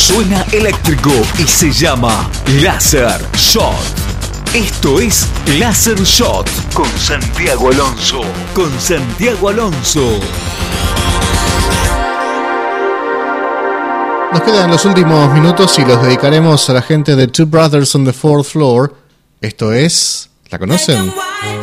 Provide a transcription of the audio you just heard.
Suena eléctrico y se llama Laser Shot. Esto es Laser Shot con Santiago Alonso. Nos quedan los últimos minutos y los dedicaremos a la gente de Two Brothers on the Fourth Floor. Esto es... ¿La conocen?